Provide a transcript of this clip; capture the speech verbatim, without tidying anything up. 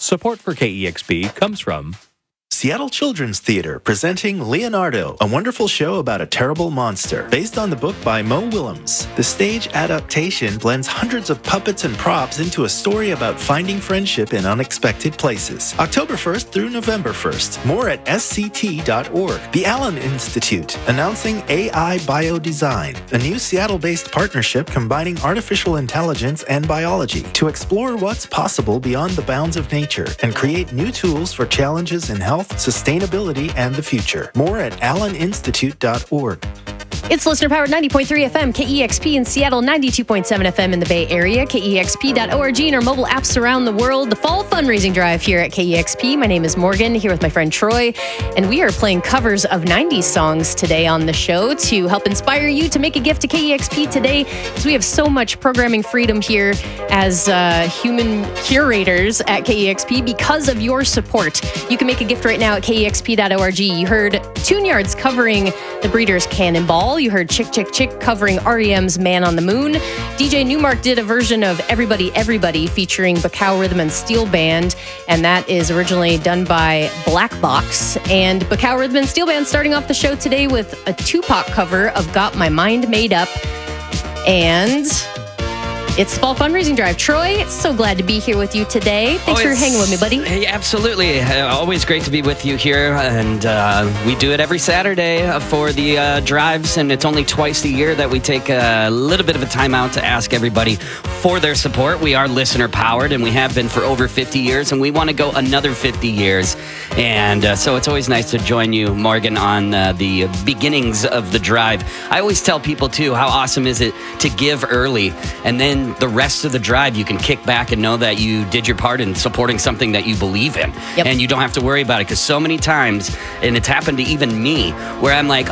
Support for K E X P comes from Seattle Children's Theater presenting Leonardo, a wonderful show about a terrible monster, based on the book by Mo Willems. The stage adaptation blends hundreds of puppets and props into a story about finding friendship in unexpected places. October first through November first. More at S C T dot org. The Allen Institute, announcing A I Biodesign, a new Seattle-based partnership combining artificial intelligence and biology to explore what's possible beyond the bounds of nature and create new tools for challenges in health, sustainability, and the future. More at allen institute dot org. It's listener-powered ninety point three F M, K E X P in Seattle, ninety-two point seven F M in the Bay Area, K E X P dot org, and our mobile apps around the world. The fall fundraising drive here at K E X P. My name is Morgan, here with my friend Troy, and we are playing covers of nineties songs today on the show to help inspire you to make a gift to K E X P today, because we have so much programming freedom here as uh, human curators at K E X P because of your support. You can make a gift right now at K E X P dot org. You heard Tune Yards covering The Breeders' Cannonball. You heard Chick Chick Chick covering R E M's Man on the Moon. D J Newmark did a version of Everybody Everybody featuring Bacao Rhythm and Steel Band, and that is originally done by Black Box. And Bacao Rhythm and Steel Band starting off the show today with a Tupac cover of Got My Mind Made Up. And it's the fall fundraising drive. Troy, so glad to be here with you today. Thanks oh, for hanging with me, buddy. Hey, absolutely. Uh, always great to be with you here. And uh, we do it every Saturday uh, for the uh, drives. And it's only twice a year that we take a little bit of a time out to ask everybody for their support. We are listener powered, and we have been for over fifty years. And we want to go another fifty years. And uh, so it's always nice to join you, Morgan, on uh, the beginnings of the drive. I always tell people, too, how awesome is it to give early, and then the rest of the drive you can kick back and know that you did your part in supporting something that you believe in. Yep. And you don't have to worry about it, because so many times, and it's happened to even me, where I'm like,